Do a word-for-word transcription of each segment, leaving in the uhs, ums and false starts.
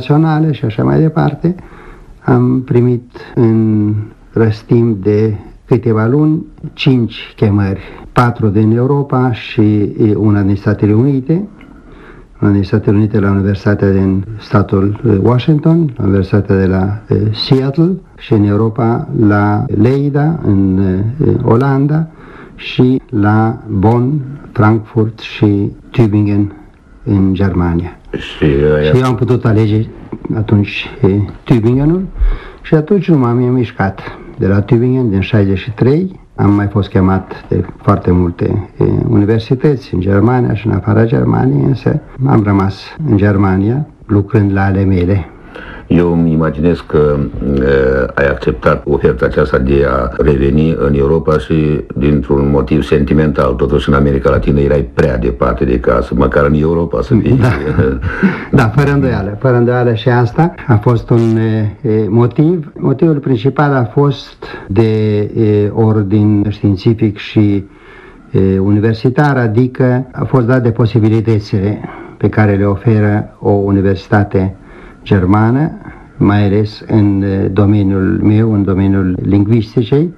internaționale și așa mai departe. Am primit în răstimp de câteva luni cinci chemări, patru din Europa și una din Statele Unite. Una din Statele Unite la Universitatea din statul Washington, la Universitatea de la Seattle și în Europa la Leida, în Olanda și la Bonn, Frankfurt și Tübingen în Germania. Și, uh, și eu am putut alege atunci Tübingenul și atunci nu m-am mișcat. De la Tübingen, din șaizeci și trei, am mai fost chemat de foarte multe e, universități în Germania și în afara Germaniei, însă am rămas în Germania lucrând la ale mele. Eu îmi imaginez că uh, ai acceptat oferta aceasta de a reveni în Europa și dintr-un motiv sentimental. Totuși în America Latină erai prea departe de casă, măcar în Europa să fii. Da, da, fără îndoială, fără îndoială și asta a fost un e, motiv. Motivul principal a fost de e, ordin științific și e, universitar, adică a fost dat de posibilitățile pe care le oferă o universitate germană, mai ales în domeniul meu, în domeniul lingvisticei.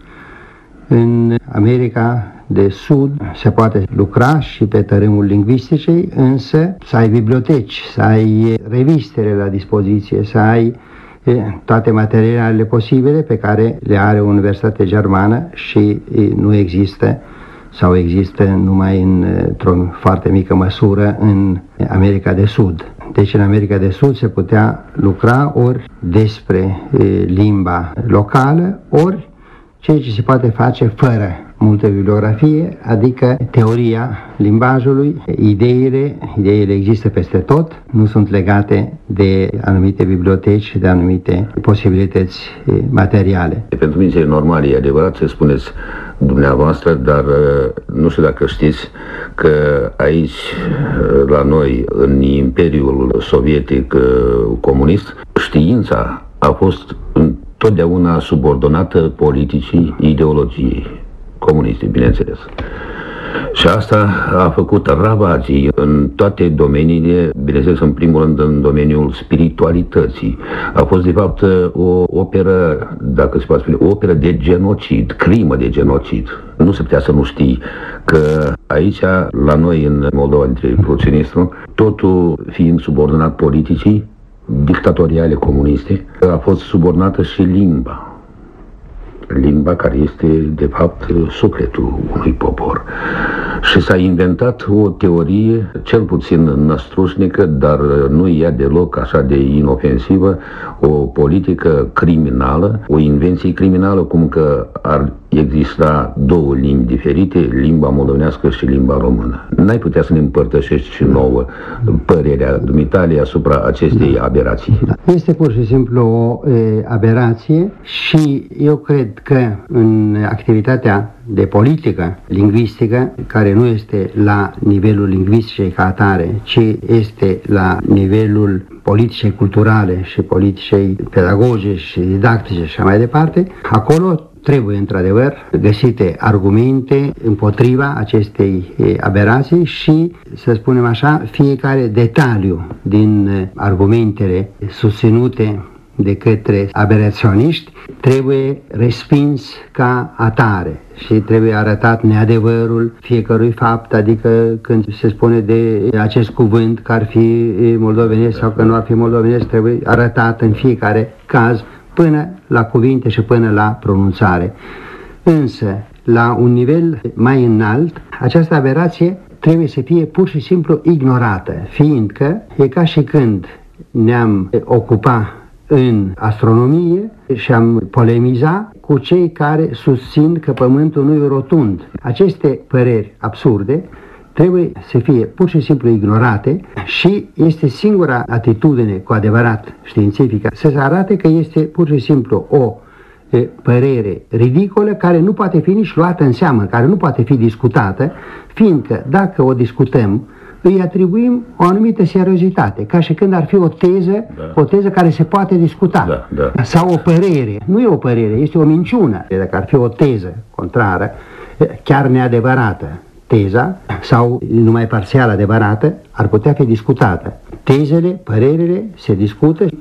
În America de Sud se poate lucra și pe tărâmul lingvisticei, însă să ai biblioteci, să ai revistele la dispoziție, să ai toate materialele posibile pe care le are o universitate germană și nu există sau există numai într-o foarte mică măsură în America de Sud. Deci în America de Sud se putea lucra ori despre e, limba locală, ori ceea ce se poate face fără multă bibliografie, adică teoria limbajului, ideile, ideile există peste tot, nu sunt legate de anumite biblioteci și de anumite posibilități e, materiale. Pentru mine e normal, e adevărat să spuneți dumneavoastră, dar nu știu dacă știți că aici, la noi, în Imperiul Sovietic comunist, știința a fost întotdeauna subordonată politicii, ideologiei comuniste, bineînțeles. Și asta a făcut ravagii în toate domeniile, bineînțeles în primul rând în domeniul spiritualității. A fost de fapt o operă, dacă se poate spune, o operă de genocid, crimă de genocid. Nu se putea să nu știi că aici, la noi în Moldova, între Prusinistru, totul fiind subordonat politicii dictatoriale comuniste, a fost subordonată și limba. Limba care este, de fapt, sufletul unui popor. Și s-a inventat o teorie, cel puțin năstrușnică, dar nu ea deloc așa de inofensivă, o politică criminală, o invenție criminală, cum că ar exista două limbi diferite, limba moldovenească și limba română. N-ai putea să ne împărtășești și nouă părerea dumitale asupra acestei aberații. Este pur și simplu o e, aberație și eu cred că în activitatea de politică lingvistică, care nu este la nivelul lingvisticei ca atare, ci este la nivelul politicei culturale și politicei pedagogice și didactice și așa mai departe, acolo trebuie într-adevăr găsite argumente împotriva acestei aberații și, să spunem așa, fiecare detaliu din argumentele susținute de către aberaționiști trebuie respins ca atare și trebuie arătat neadevărul fiecărui fapt, adică când se spune de acest cuvânt că ar fi moldovenesc sau că nu ar fi moldovenesc, trebuie arătat în fiecare caz până la cuvinte și până la pronunțare. Însă, la un nivel mai înalt, această aberație trebuie să fie pur și simplu ignorată, fiindcă e ca și când ne-am ocupa în astronomie și am polemiza cu cei care susțin că Pământul nu e rotund. Aceste păreri absurde trebuie să fie pur și simplu ignorate și este singura atitudine cu adevărat științifică să se arate că este pur și simplu o e, părere ridicolă care nu poate fi nici luată în seamă, care nu poate fi discutată, fiindcă dacă o discutăm, îi atribuim o anumită seriozitate, ca și când ar fi o teză, da. o teză care se poate discuta. Da, da. Sau o părere. Nu e o părere, este o minciună. Dacă ar fi o teză contrară, chiar neadevărată, teza, sau numai parțial adevărată, ar putea fi discutată. Tezele, părerile se discută